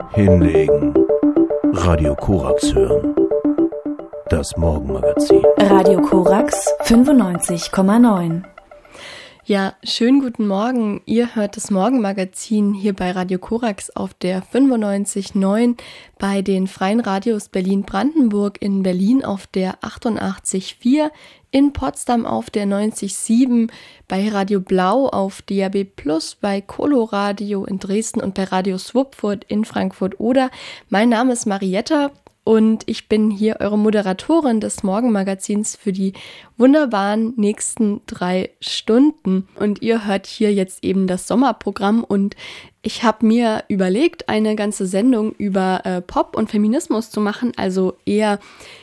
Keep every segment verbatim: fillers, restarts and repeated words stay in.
Hinlegen. Radio Korax hören. Das Morgenmagazin. Radio Korax fünfundneunzig Komma neun. Ja, schönen guten Morgen. Ihr hört das Morgenmagazin hier bei Radio Korax auf der fünfundneunzig Komma neun, bei den Freien Radios Berlin-Brandenburg, in Berlin auf der achtundachtzig Komma vier, in Potsdam auf der neunzig Komma sieben, bei Radio Blau auf D A B plus, bei Coloradio in Dresden und bei Radio Swupfurt in Frankfurt oder. Mein Name ist Marietta. Und ich bin hier eure Moderatorin des Morgenmagazins für die wunderbaren nächsten drei Stunden. Und ihr hört hier jetzt eben das Sommerprogramm. Und ich habe mir überlegt, eine ganze Sendung über äh, Pop und Feminismus zu machen. Also eher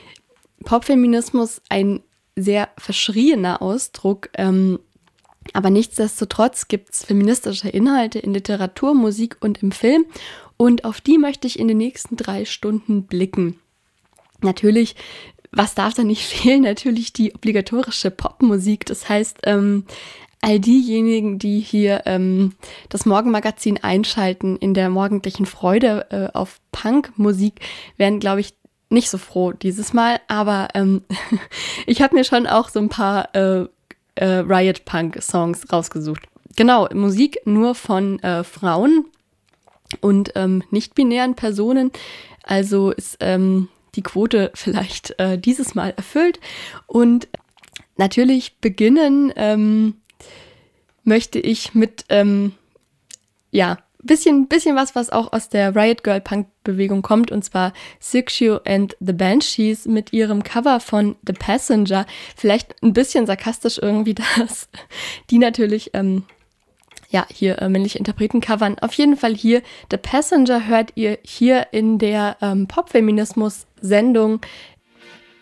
Popfeminismus, ein sehr verschrieener Ausdruck. Ähm, aber nichtsdestotrotz gibt es feministische Inhalte in Literatur, Musik und im Film. Und auf die möchte ich in den nächsten drei Stunden blicken. Natürlich, was darf da nicht fehlen? Natürlich die obligatorische Popmusik. Das heißt, ähm, all diejenigen, die hier ähm, das Morgenmagazin einschalten in der morgendlichen Freude äh, auf Punkmusik, werden, glaube ich, nicht so froh dieses Mal. Aber ähm, ich habe mir schon auch so ein paar äh, äh, Riot-Punk-Songs rausgesucht. Genau, Musik nur von äh, Frauen und ähm, nicht-binären Personen, also ist ähm, die Quote vielleicht äh, dieses Mal erfüllt. Und natürlich beginnen ähm, möchte ich mit, ähm, ja, bisschen, bisschen was, was auch aus der Riot Girl Punk Bewegung kommt, und zwar Siouxsie and the Banshees mit ihrem Cover von The Passenger. Vielleicht ein bisschen sarkastisch irgendwie, dass die natürlich ähm, ja, hier äh, männliche Interpreten covern. Auf jeden Fall hier The Passenger hört ihr hier in der ähm, Popfeminismus-Sendung